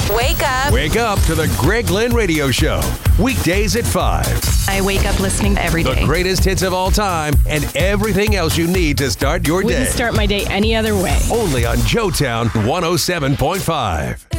Wake up. Wake up to the Greg Lynn Radio Show. Weekdays at 5. I wake up listening every The day. greatest hits of all time and everything else you need to start your day. Wouldn't start my day any other way. Only on Joetown 107.5.